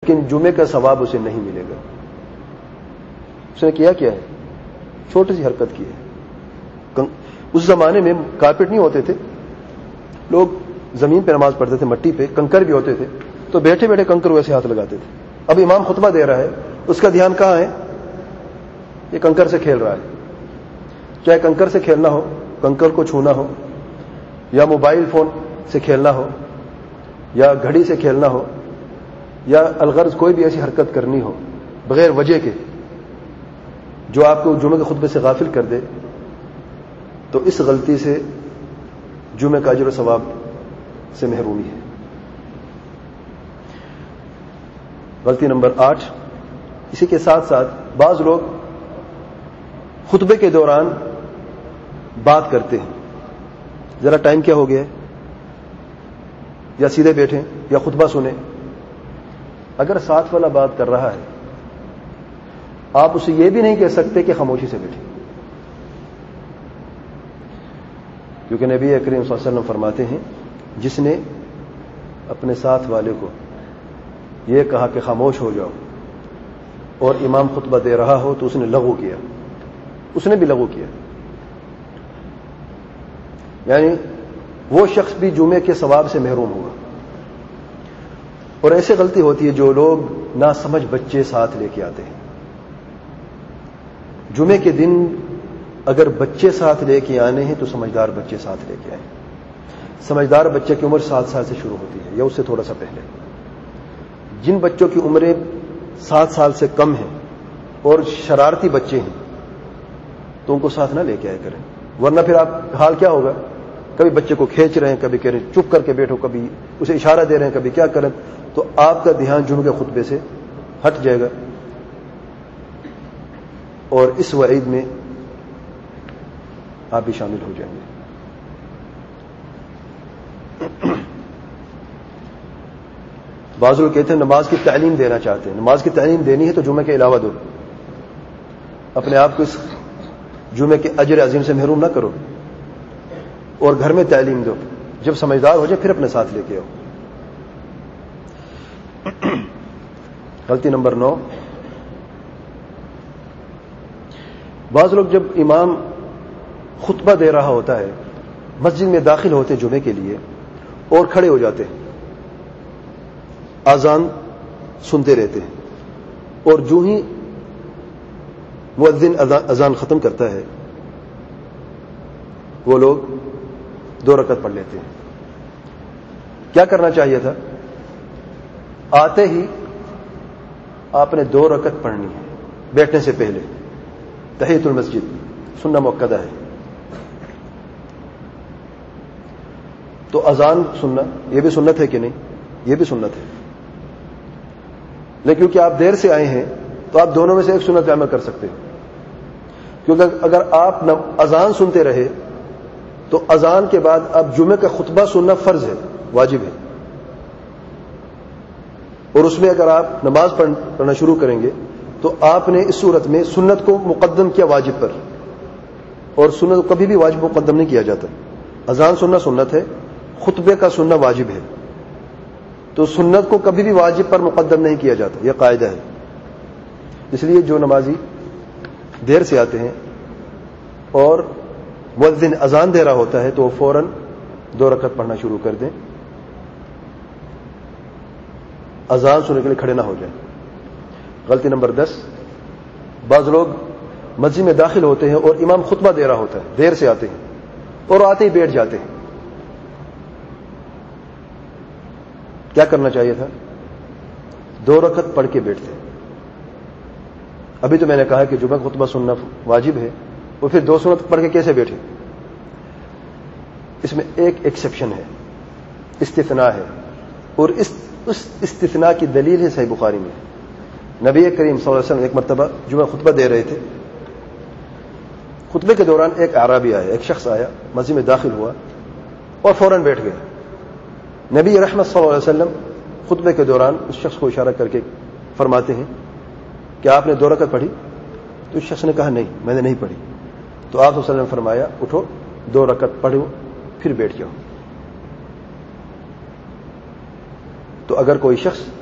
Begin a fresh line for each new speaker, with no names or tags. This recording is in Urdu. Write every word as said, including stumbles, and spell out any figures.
لیکن جمعے کا ثواب اسے نہیں ملے گا. اس نے کیا کیا ہے؟ چھوٹی سی حرکت کی ہے. اس زمانے میں کارپیٹ نہیں ہوتے تھے, لوگ زمین پہ نماز پڑھتے تھے, مٹی پہ, کنکر بھی ہوتے تھے, تو بیٹھے بیٹھے کنکر ویسے ہاتھ لگاتے تھے. اب امام خطبہ دے رہا ہے, اس کا دھیان کہاں ہے؟ یہ کنکر سے کھیل رہا ہے. چاہے کنکر سے کھیلنا ہو, کنکر کو چھونا ہو, یا موبائل فون سے کھیلنا ہو, یا گھڑی سے کھیلنا ہو, یا الغرض کوئی بھی ایسی حرکت کرنی ہو بغیر وجہ کے جو آپ کو جمعے کے خطبے سے غافل کر دے, تو اس غلطی سے جمعے کا اجر و ثواب سے محرومی ہے. غلطی نمبر آٹھ, اسی کے ساتھ ساتھ بعض لوگ خطبے کے دوران بات کرتے ہیں. ذرا ٹائم کیا ہو گیا ہے, یا سیدھے بیٹھیں یا خطبہ سنیں. اگر ساتھ والا بات کر رہا ہے, آپ اسے یہ بھی نہیں کہہ سکتے کہ خاموشی سے بیٹھیں, کیونکہ نبی کریم صلی اللہ علیہ وسلم فرماتے ہیں جس نے اپنے ساتھ والے کو یہ کہا کہ خاموش ہو جاؤ اور امام خطبہ دے رہا ہو تو اس نے لغو کیا, اس نے بھی لغو کیا. یعنی وہ شخص بھی جمعے کے ثواب سے محروم ہوگا. اور ایسے غلطی ہوتی ہے جو لوگ ناسمجھ بچے ساتھ لے کے آتے ہیں. جمعے کے دن اگر بچے ساتھ لے کے آنے ہیں تو سمجھدار بچے ساتھ لے کے آئیں. سمجھدار بچے کی عمر سات سال سے شروع ہوتی ہے یا اس سے تھوڑا سا پہلے. جن بچوں کی عمریں سات سال سے کم ہیں اور شرارتی بچے ہیں تو ان کو ساتھ نہ لے کے آئے کریں, ورنہ پھر آپ حال کیا ہوگا, کبھی بچے کو کھینچ رہے ہیں, کبھی کہہ رہے ہیں چپ کر کے بیٹھو, کبھی اسے اشارہ دے رہے ہیں, کبھی کیا کریں, تو آپ کا دھیان جمعے کے خطبے سے ہٹ جائے گا اور اس وعید میں آپ بھی شامل ہو جائیں گے. بعض لوگ کہتے ہیں نماز کی تعلیم دینا چاہتے ہیں. نماز کی تعلیم دینی ہے تو جمعے کے علاوہ دو, اپنے آپ کو اس جمعے کے اجر عظیم سے محروم نہ کرو, اور گھر میں تعلیم دو. جب سمجھدار ہو جائے پھر اپنے ساتھ لے کے آؤ. غلطی نمبر نو, بعض لوگ جب امام خطبہ دے رہا ہوتا ہے مسجد میں داخل ہوتے جمعے کے لیے اور کھڑے ہو جاتے ہیں, اذان سنتے رہتے ہیں, اور جو ہی مؤذن اذان ختم کرتا ہے وہ لوگ دو رکعت پڑھ لیتے ہیں. کیا کرنا چاہیے تھا؟ آتے ہی آپ نے دو رکعت پڑھنی ہے بیٹھنے سے پہلے. تحیۃ المسجد سننا مؤکدہ ہے, تو اذان سننا یہ بھی سنت ہے کہ نہیں؟ یہ بھی سنت ہے, لیکن کیونکہ آپ دیر سے آئے ہیں تو آپ دونوں میں سے ایک سنت پہ عمل کر سکتے ہیں. کیونکہ اگر آپ اذان سنتے رہے تو اذان کے بعد اب جمعے کا خطبہ سننا فرض ہے, واجب ہے, اور اس میں اگر آپ نماز پڑھنا شروع کریں گے تو آپ نے اس صورت میں سنت کو مقدم کیا واجب پر, اور سنت کو کبھی بھی واجب مقدم نہیں کیا جاتا. اذان سننا سنت ہے, خطبے کا سننا واجب ہے, تو سنت کو کبھی بھی واجب پر مقدم نہیں کیا جاتا, یہ قاعدہ ہے. اس لیے جو نمازی دیر سے آتے ہیں اور مؤذن اذان دے رہا ہوتا ہے تو وہ فوراً دو رکعت پڑھنا شروع کر دیں, اذان سننے کے لیے کھڑے نہ ہو جائیں. غلطی نمبر دس, بعض لوگ مسجد میں داخل ہوتے ہیں اور امام خطبہ دے رہا ہوتا ہے, دیر سے آتے ہیں اور آتے ہی بیٹھ جاتے ہیں. کیا کرنا چاہیے تھا؟ دو رکعت پڑھ کے بیٹھتے. ابھی تو میں نے کہا کہ جمعہ خطبہ سننا واجب ہے, وہ پھر دو سنت پڑھ کے کیسے بیٹھے؟ اس میں ایک ایکسیپشن ہے, استثناء ہے, اور اس اس استثناء کی دلیل ہے صحیح بخاری میں. نبی کریم صلی اللہ علیہ وسلم ایک مرتبہ جمعہ خطبہ دے رہے تھے, خطبے کے دوران ایک اعرابی آیا, ایک شخص آیا, مسجد میں داخل ہوا اور فوراً بیٹھ گیا. نبی رحمت صلی اللہ علیہ وسلم خطبے کے دوران اس شخص کو اشارہ کر کے فرماتے ہیں کہ آپ نے دو رکعت پڑھی؟ تو اس شخص نے کہا نہیں, میں نے نہیں پڑھی. تو آپ صلی اللہ علیہ وسلم نے فرمایا اٹھو, دو رکعت پڑھو پھر بیٹھ جاؤ. تو اگر کوئی شخص